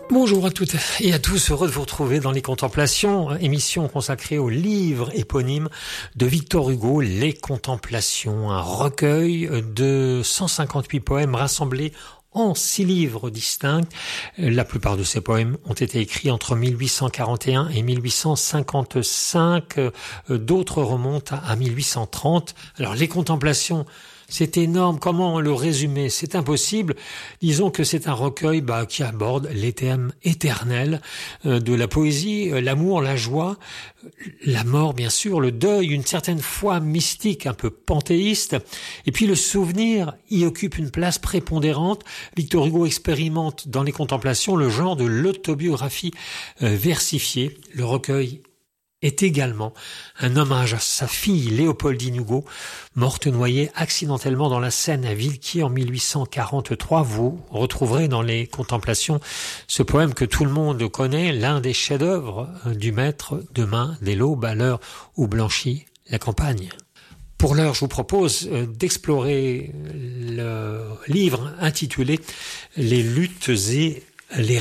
Bonjour à toutes et à tous, heureux de vous retrouver dans Les Contemplations, émission consacrée au livre éponyme de Victor Hugo, Les Contemplations, un recueil de 158 poèmes rassemblés en 6 livres distincts. La plupart de ces poèmes ont été écrits entre 1841 et 1855, d'autres remontent à 1830. Alors Les Contemplations, c'est énorme. Comment le résumer? C'est impossible. Disons que c'est un recueil qui aborde les thèmes éternels de la poésie, l'amour, la joie, la mort bien sûr, le deuil, une certaine foi mystique, un peu panthéiste. Et puis le souvenir y occupe une place prépondérante. Victor Hugo expérimente dans Les Contemplations le genre de l'autobiographie versifiée. Le recueil est également un hommage à sa fille Léopoldine Hugo, morte noyée accidentellement dans la Seine à Villequier en 1843. Vous retrouverez dans Les Contemplations ce poème que tout le monde connaît, l'un des chefs-d'œuvre du maître, demain dès l'aube à l'heure où blanchit la campagne. Pour l'heure, je vous propose d'explorer le livre intitulé « Les luttes et les rêves ».